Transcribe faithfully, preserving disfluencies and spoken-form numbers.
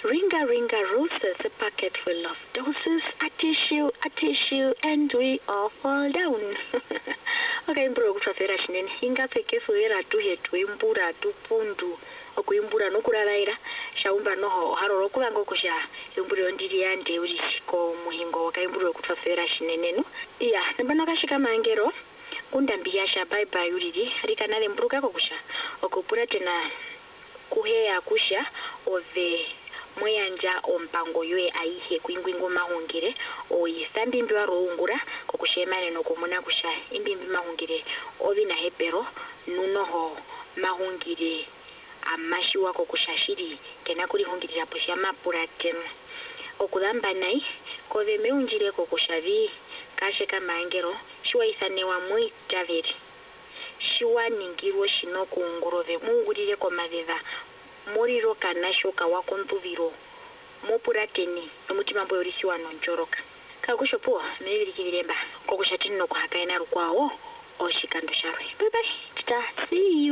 Ringa Ringa Roses, a packet full of doses, a tissue, a tissue, and we all fall down. Okay, bro, kutafera shinene. Hinga peke fuera tu hetu imbura tu pundu. Okuimbura no kuraraira. Shaumba noho haroro kulango kusha. Imbura ondiri yande uri ko muhingo wakaimbura kutafera shinene no. Iya, nambano kashika mangero. Kundambia sha bye bye uridi. Rika nale mbruka kokusha. Okupura tena kuhea kusha ove mweyanja ompango yoe aihe kuingwingo mahungire o isambimbi waroungura kokushemane nokumuna kusha imbimbi mahungire ovina hepero nunoho mahungire amashi wako kushashiri kena kuri hungirira pusha mapura tenu okudamba nai kove meunjire kokushavi kashe kama angero shiwa isanewa mui taveri shiwa ningiro shino kuungurove mungurire komadheva moriro kana shoka wakontuviro mopura teni nomutima mbo yorisiwa nonjoroka kagushopo nevirikiremba kokushatini nokuhakaina rukwawo oshikando sharwe. Bye bye, tata, see you.